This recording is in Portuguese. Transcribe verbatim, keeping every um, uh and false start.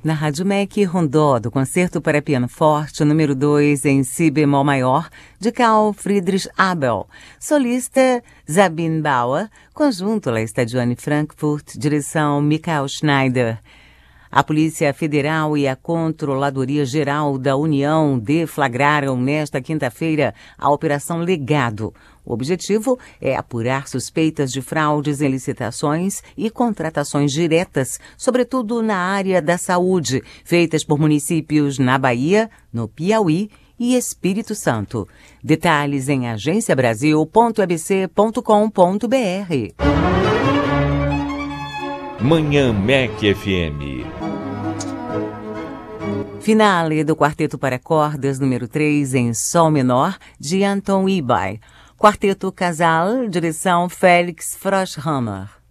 Na Rádio M E C, Rondó, do Concerto para Piano Forte, número dois, em Si bemol maior, de Carl Friedrich Abel. Solista Sabine Bauer, conjunto La Stagione Frankfurt, direção Michael Schneider. A Polícia Federal e a Controladoria Geral da União deflagraram nesta quinta-feira a Operação Legado. O objetivo é apurar suspeitas de fraudes em licitações e contratações diretas, sobretudo na área da saúde, feitas por municípios na Bahia, no Piauí e Espírito Santo. Detalhes em agência brasil ponto e b c ponto com ponto b r. Manhã M E C F M. Finale do Quarteto para Cordas número três em Sol menor, de Anton Ibay. Quarteto Casal, direção Félix Froschhammer.